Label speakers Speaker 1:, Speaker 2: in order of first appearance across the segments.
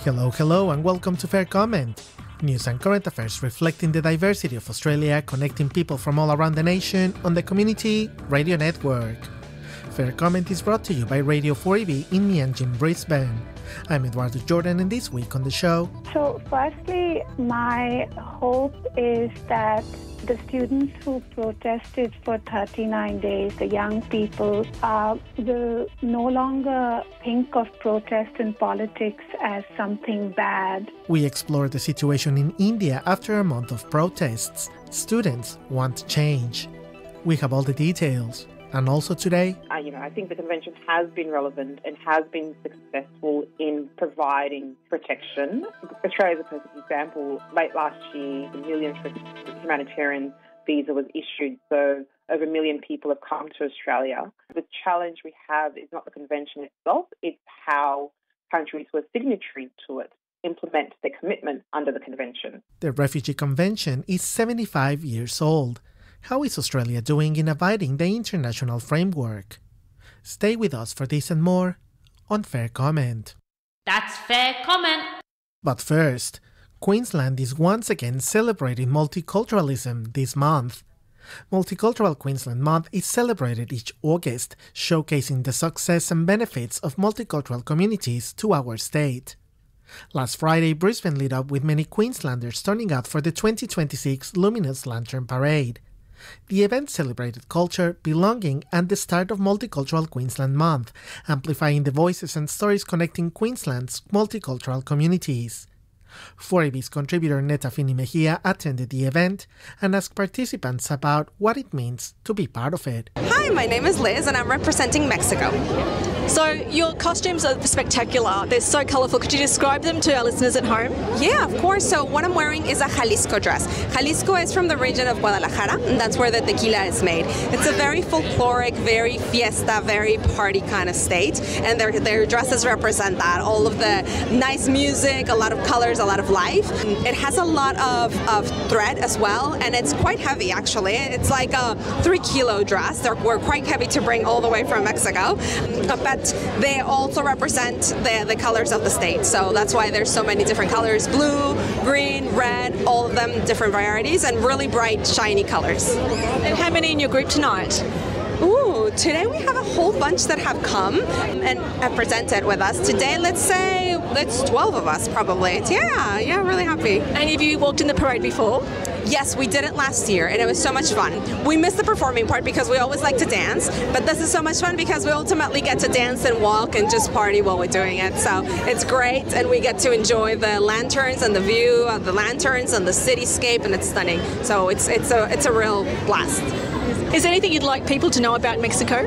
Speaker 1: Hello, and welcome to Fair Comment. News and current affairs reflecting the diversity of Australia, connecting people from all around the nation on the Community Radio Network. Fair Comment is brought to you by Radio 4EB in Mianjin, Brisbane. I'm Eduardo Jordan, and this week on the show...
Speaker 2: So firstly, my hope is that the students who protested for 39 days, the young people, will no longer think of protest and politics as something bad.
Speaker 1: We explore the situation in India after a month of protests. Students want change. We have all the details. And also today...
Speaker 3: I think the convention has been relevant and has been successful in providing protection. Australia is a perfect example. Late last year, the millions for humanitarian visa was issued, so over 1 million people have come to Australia. The challenge we have is not the convention itself, it's how countries who are signatory to it implement their commitment under the convention.
Speaker 1: The Refugee Convention is 75 years old. How is Australia doing in abiding the international framework? Stay with us for this and more on Fair Comment.
Speaker 4: That's Fair Comment.
Speaker 1: But first, Queensland is once again celebrating multiculturalism this month. Multicultural Queensland Month is celebrated each August, showcasing the success and benefits of multicultural communities to our state. Last Friday, Brisbane lit up with many Queenslanders turning out for the 2026 Luminous Lantern Parade. The event celebrated culture, belonging, and the start of Multicultural Queensland Month, amplifying the voices and stories connecting Queensland's multicultural communities. 4AB's contributor Neta Fini Mejia attended the event and asked participants about what it means to be part of it.
Speaker 5: Hi, my name is Liz and I'm representing Mexico.
Speaker 6: So your costumes are spectacular. They're so colourful. Could you describe them to our listeners at home?
Speaker 5: Yeah, of course. So what I'm wearing is a Jalisco dress. Jalisco is from the region of Guadalajara, and that's where the tequila is made. It's a very folkloric, very fiesta, very party kind of state, and their dresses represent that. All of the nice music, a lot of colors, a lot of life. It has a lot of thread as well, and it's quite heavy actually. It's like a 3-kilo dress. We're quite heavy to bring all the way from Mexico, but they also represent the colors of the state. So that's why there's so many different colors: blue, green, red, all of them different varieties, and really bright, shiny colors.
Speaker 6: And how many in your group tonight?
Speaker 5: Ooh, today we have a whole bunch that have come and have presented with us. Today, let's say it's 12 of us probably. Yeah, really happy.
Speaker 6: And have you walked in the parade before?
Speaker 5: Yes, we did it last year and it was so much fun. We missed the performing part because we always like to dance, but this is so much fun because we ultimately get to dance and walk and just party while we're doing it. So it's great, and we get to enjoy the lanterns and the view of the lanterns and the cityscape, and it's stunning. So it's a real blast.
Speaker 6: Is there anything you'd like people to know about Mexico?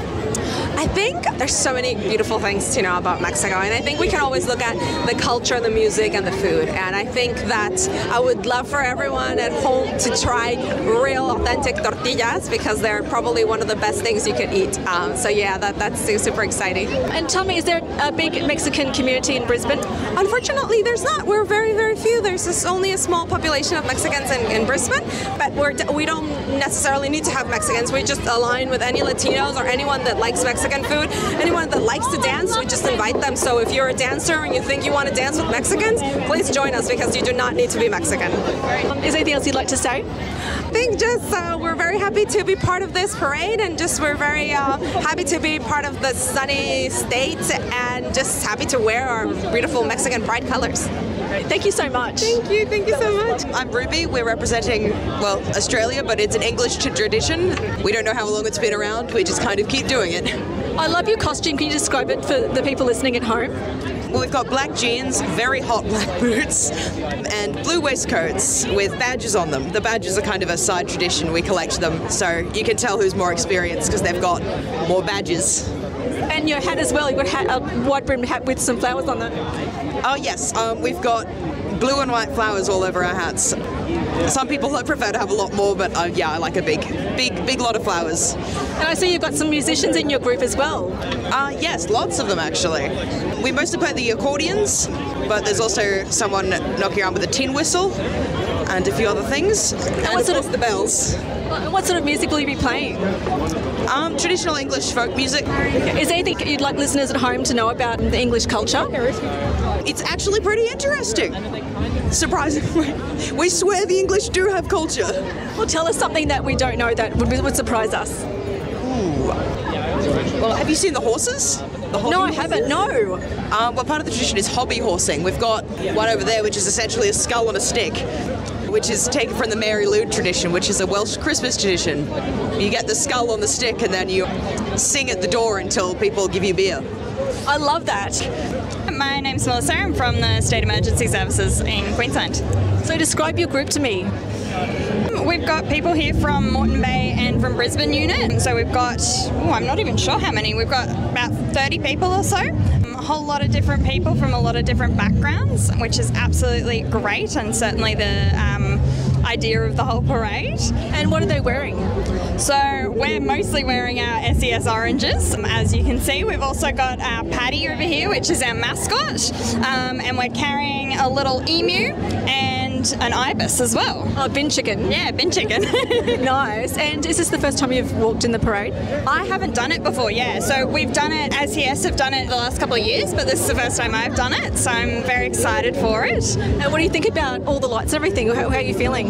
Speaker 5: I think there's so many beautiful things to know about Mexico, and I think we can always look at the culture, the music, and the food. And I think that I would love for everyone at home to try real, authentic tortillas, because they're probably one of the best things you could eat. So yeah, that's super exciting.
Speaker 6: And tell me, is there a big Mexican community in Brisbane?
Speaker 5: Unfortunately, there's not. We're very, very few. There's only a small population of Mexicans in Brisbane, but we don't necessarily need to have Mexicans. We just align with any Latinos or anyone that likes Mexican food. Anyone that likes to dance, we just invite them. So if you're a dancer and you think you want to dance with Mexicans, please join us, because you do not need to be Mexican.
Speaker 6: Is there anything else you'd like to say?
Speaker 5: I think just we're very happy to be part of this parade, and just we're very happy to be part of the sunny state, and just happy to wear our beautiful Mexican pride colors.
Speaker 6: Thank you so much.
Speaker 5: Thank you so much.
Speaker 7: I'm Ruby. We're representing, Australia, but it's an English tradition. We don't know how long it's been around. We just kind of keep doing it.
Speaker 6: I love your costume. Can you describe it for the people listening at home?
Speaker 7: Well, we've got black jeans, very hot black boots, and blue waistcoats with badges on them. The badges are kind of a side tradition. We collect them, so you can tell who's more experienced because they've got more badges.
Speaker 6: And your hat as well. You've got a wide-brimmed hat with some flowers on it.
Speaker 7: Oh, yes. We've got blue and white flowers all over our hats. Some people prefer to have a lot more, but I like a big lot of flowers.
Speaker 6: And I see you've got some musicians in your group as well.
Speaker 7: Yes, lots of them actually. We mostly play the accordions, but there's also someone knocking around with a tin whistle and a few other things. And of course the bells.
Speaker 6: And what sort of music will you be playing?
Speaker 7: Traditional English folk music.
Speaker 6: Is there anything you'd like listeners at home to know about the English culture?
Speaker 7: It's actually pretty interesting. Surprisingly. We swear the English do have culture.
Speaker 6: Well, tell us something that we don't know that would surprise us.
Speaker 7: Well, have you seen the horses?
Speaker 6: No, I haven't, no.
Speaker 7: Well, part of the tradition is hobby horsing. We've got one over there, which is essentially a skull on a stick, which is taken from the Mary Lou tradition, which is a Welsh Christmas tradition. You get the skull on the stick and then you sing at the door until people give you beer.
Speaker 6: I love that.
Speaker 8: My name's Melissa. I'm from the State Emergency Services in Queensland.
Speaker 6: So describe your group to me.
Speaker 8: We've got people here from Moreton Bay and from Brisbane unit. So we've got, I'm not even sure how many. We've got about 30 people or so. A whole lot of different people from a lot of different backgrounds, which is absolutely great, and certainly the idea of the whole parade.
Speaker 6: And what are they wearing?
Speaker 8: So we're mostly wearing our SES oranges. As you can see, we've also got our Paddy over here, which is our mascot, and we're carrying a little emu and an ibis as well.
Speaker 6: Oh, bin chicken.
Speaker 8: Yeah, bin chicken.
Speaker 6: Nice. And is this the first time you've walked in the parade?
Speaker 8: I haven't done it before, yeah. So we've done it, SES have done it the last couple of years, but this is the first time I've done it, so I'm very excited for it.
Speaker 6: And what do you think about all the lights and everything? How are you feeling?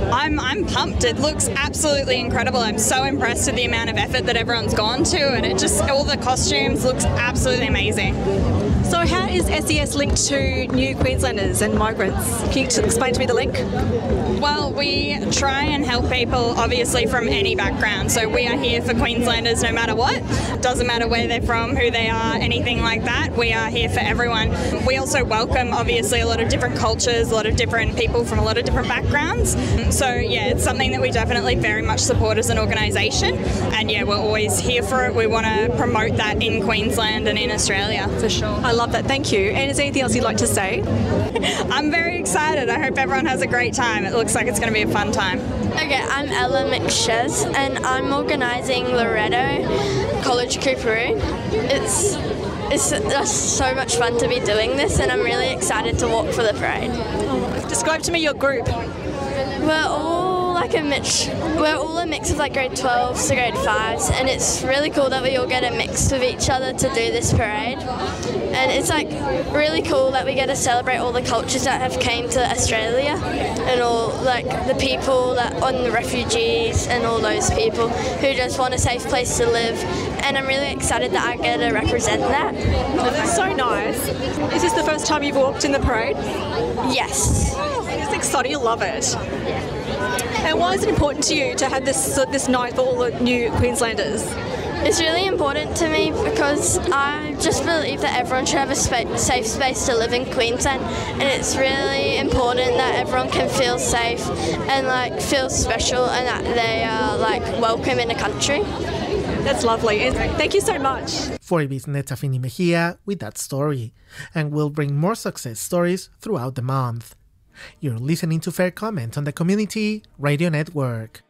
Speaker 8: I'm pumped. It looks absolutely incredible. I'm so impressed with the amount of effort that everyone's gone to, and it just, all the costumes looks absolutely amazing.
Speaker 6: So how is SES linked to New Queenslanders and migrants? Can you explain to me the link?
Speaker 8: Well, we try and help people obviously from any background. So we are here for Queenslanders no matter what. Doesn't matter where they're from, who they are, anything like that. We are here for everyone. We also welcome obviously a lot of different cultures, a lot of different people from a lot of different backgrounds. So yeah, it's something that we definitely very much support as an organisation. And yeah, we're always here for it. We want to promote that in Queensland and in Australia for sure.
Speaker 6: I love that. Thank you. And is there anything else you'd like to say?
Speaker 8: I'm very excited. I hope everyone has a great time. It looks like it's going to be a fun time.
Speaker 9: Okay, I'm Ella McShez and I'm organising Loretto College Cooperoo. It's just so much fun to be doing this, and I'm really excited to walk for the parade.
Speaker 6: Describe to me your group.
Speaker 9: We're all a mix of like grade 12s to grade 5s, and it's really cool that we all get a mix of each other to do this parade. And it's like really cool that we get to celebrate all the cultures that have came to Australia, and all like the people that on the refugees and all those people who just want a safe place to live. And I'm really excited that I get to represent that.
Speaker 6: Oh, that's so nice. Is this the first time you've walked in the parade?
Speaker 9: Yes.
Speaker 6: It's exciting. You love it. And why is it important to you to have this night for all the new Queenslanders?
Speaker 9: It's really important to me because I just believe that everyone should have a safe space to live in Queensland, and it's really important that everyone can feel safe and like feel special, and that they are like welcome in the country.
Speaker 6: That's lovely. Thank you so much.
Speaker 1: For AB's Neta Fini Mejia with that story, and we'll bring more success stories throughout the month. You're listening to Fair Comment on the Community Radio Network.